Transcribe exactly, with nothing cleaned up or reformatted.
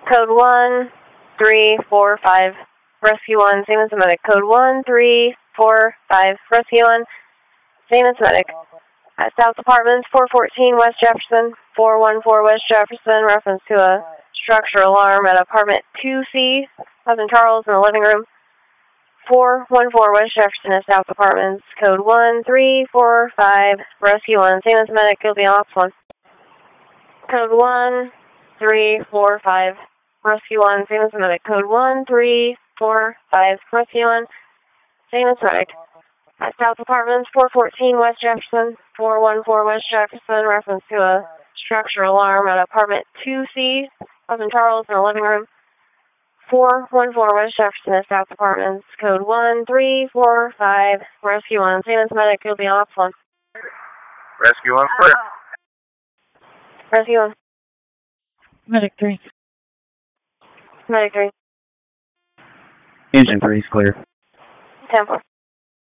Code one, three, four, five, Rescue one, same as the medic. Code one, three, four, five, Rescue one, same as medic. At South Apartments, four fourteen West Jefferson, four one four West Jefferson, reference to a structural alarm at apartment two C, Cousin Charles in the living room. four one four West Jefferson at South Apartments, code one three four five, Rescue one, same as medic, you'll be on Ops one. Code one three four five, Rescue one, same as medic. Code one three four five, Rescue one, same as medic. At South Apartments, four fourteen West Jefferson, four one four West Jefferson, reference to a structural alarm at apartment two C, Cousin Charles in the living room. four one four West Jefferson at South Apartments, code one three four five, Rescue one, same as medic, you'll be on Ops one. Rescue one, clear. Rescue one. Medic three. Medic three. Engine three is clear. ten four.